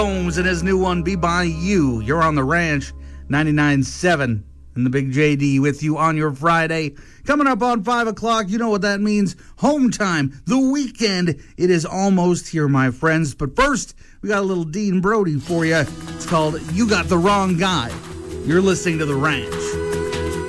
Holmes and his new one, Be By You. You're on the Ranch, 99.7, and the Big JD with you on your Friday. Coming up on 5 o'clock, you know what that means. Home time, the weekend. It is almost here, my friends. But first, we got a little Dean Brody for you. It's called You Got the Wrong Guy. You're listening to The Ranch.